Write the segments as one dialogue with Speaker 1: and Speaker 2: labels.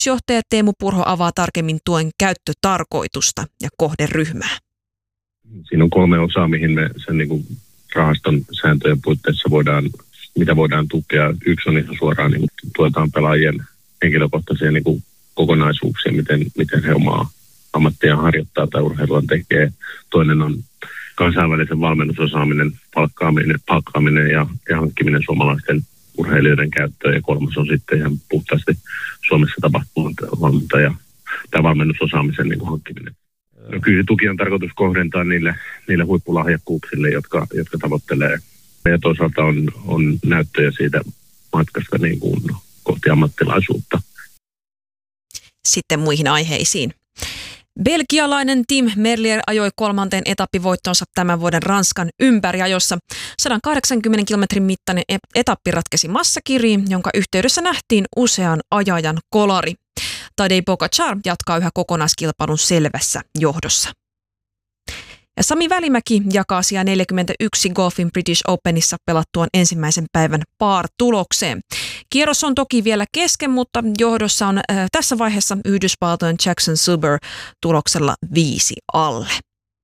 Speaker 1: Toimitusjohtaja Teemu Purho avaa tarkemmin tuen käyttötarkoitusta ja kohderyhmää.
Speaker 2: Siinä on 3 osaa, mihin me sen niin kuin rahaston sääntöjen puitteissa mitä voidaan tukea. Yksi on ihan suoraan, niin tuetaan pelaajien henkilökohtaisia niin kuin kokonaisuuksia, miten he omaa ammattia harjoittaa tai urheilua tekee. Toinen on kansainvälisen valmennusosaaminen, palkkaaminen ja hankkiminen suomalaisten urheilijoiden käyttöön. Ja 3. on sitten ihan puhtaasti Suomessa tapahtunut valmennusosaamisen niin kuin hankkiminen. No, kyllä tuki on tarkoitus kohdentaa niille huippulahjakkuuksille, jotka tavoittelee. Ja toisaalta on näyttöjä siitä matkasta niin kuin kohti ammattilaisuutta.
Speaker 1: Sitten muihin aiheisiin. Belgialainen Tim Merlier ajoi 3. etappivoittonsa tämän vuoden Ranskan ympäriajossa. 180 kilometrin mittainen etappi ratkesi massakiriin, jonka yhteydessä nähtiin usean ajajan kolari. Tadej Pogačar jatkaa yhä kokonaiskilpailun selvässä johdossa. Ja Sami Välimäki jakaa sijaa 41 golfin British Openissa pelattuaan ensimmäisen päivän par-tulokseen. Kierros on toki vielä kesken, mutta johdossa on tässä vaiheessa Yhdysvaltojen Jackson Suber tuloksella 5 alle.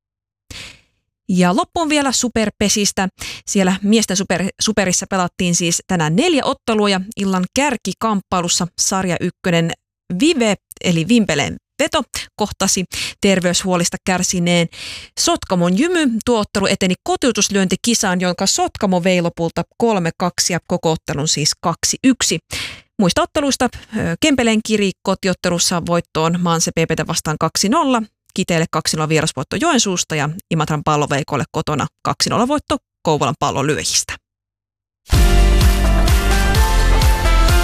Speaker 1: Ja loppuun vielä superpesistä. Siellä miesten superissa pelattiin siis tänään 4 ottelua ja illan kärkikamppailussa sarja 1 Vive eli Vimpeleen veto kohtasi terveyshuolista kärsineen Sotkamon Jymy. Tuo ottelu eteni kotiutuslyöntikisaan, jonka Sotkamo vei lopulta 3-2 ja koko ottelun siis 2-1. Muista otteluista Kempeleen Kiri kotiottelussa voittoon Manse PP:tä vastaan 2-0, Kiteelle 2-0 vierasvoitto Joensuusta ja Imatran Palloveikolle kotona 2-0 voitto Kouvolan Pallonlyöjistä.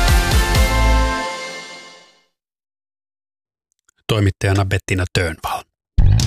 Speaker 3: Toimittajana Bettina Tönvall.